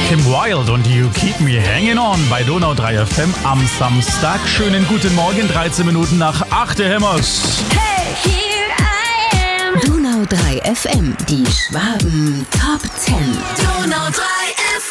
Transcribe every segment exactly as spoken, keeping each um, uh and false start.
Kim Wilde und You Keep Me Hanging On bei Donau drei F M am Samstag. Schönen guten Morgen, dreizehn Minuten nach acht Hämmers. Hey, here I am. Donau drei F M, die Schwaben Top zehn. Donau drei F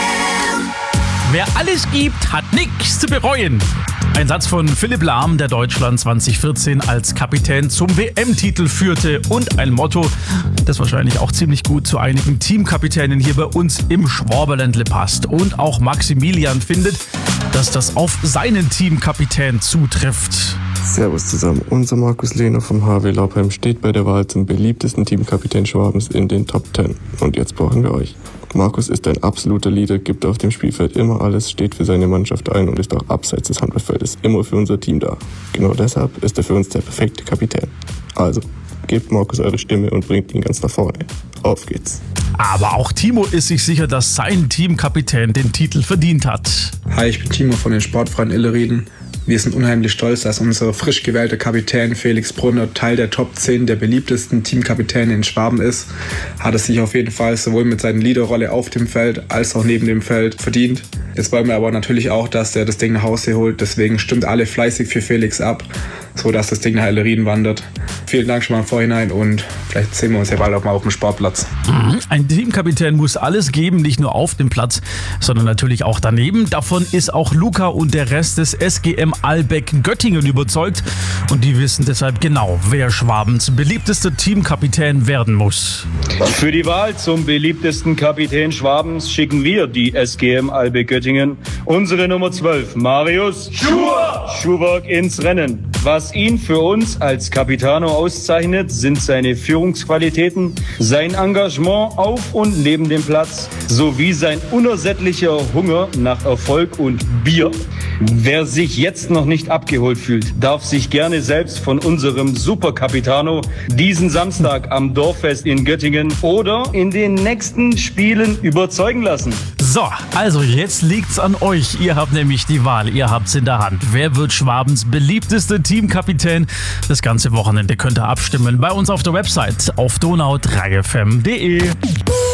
M. Wer alles gibt, hat nichts zu bereuen. Ein Satz von Philipp Lahm, der Deutschland zwanzig vierzehn als Kapitän zum W M-Titel führte, und ein Motto, das wahrscheinlich auch ziemlich gut zu einigen Teamkapitänen hier bei uns im Schwaberländle passt. Und auch Maximilian findet, dass das auf seinen Teamkapitän zutrifft. Servus zusammen, unser Markus Lehner vom H W Laubheim steht bei der Wahl zum beliebtesten Teamkapitän Schwabens in den Top zehn. Und jetzt brauchen wir euch. Markus ist ein absoluter Leader, gibt auf dem Spielfeld immer alles, steht für seine Mannschaft ein und ist auch abseits des Handballfeldes immer für unser Team da. Genau deshalb ist er für uns der perfekte Kapitän. Also, gebt Markus eure Stimme und bringt ihn ganz nach vorne. Auf geht's. Aber auch Timo ist sich sicher, dass sein Teamkapitän den Titel verdient hat. Hi, ich bin Timo von den Sportfreien Illerrieden. Wir sind unheimlich stolz, dass unser frisch gewählter Kapitän Felix Brunner Teil der Top zehn der beliebtesten Teamkapitäne in Schwaben ist. Hat es sich auf jeden Fall sowohl mit seiner Leaderrolle auf dem Feld als auch neben dem Feld verdient. Jetzt wollen wir aber natürlich auch, dass er das Ding nach Hause holt. Deswegen stimmt alle fleißig für Felix ab, so dass das Ding nach Illerrieden wandert. Vielen Dank schon mal im Vorhinein und vielleicht sehen wir uns ja bald auch mal auf dem Sportplatz. Ein Teamkapitän muss alles geben, nicht nur auf dem Platz, sondern natürlich auch daneben. Davon ist auch Luca und der Rest des S G M Albeck Göttingen überzeugt. Und die wissen deshalb genau, wer Schwabens beliebtester Teamkapitän werden muss. Für die Wahl zum beliebtesten Kapitän Schwabens schicken wir die S G M Albeck Göttingen unsere Nummer zwölf, Marius Schuberg, ins Rennen. Was ihn für uns als Capitano auszeichnet, sind seine Führungsqualitäten, sein Engagement auf und neben dem Platz sowie sein unersättlicher Hunger nach Erfolg und Bier. Wer sich jetzt noch nicht abgeholt fühlt, darf sich gerne selbst von unserem Super-Capitano diesen Samstag am Dorffest in Göttingen oder in den nächsten Spielen überzeugen lassen. So, also jetzt liegt's an euch. Ihr habt nämlich die Wahl, ihr habt's in der Hand. Wer wird Schwabens beliebtester Teamkapitän? Das ganze Wochenende könnt ihr abstimmen bei uns auf der Website auf donau drei f m punkt de.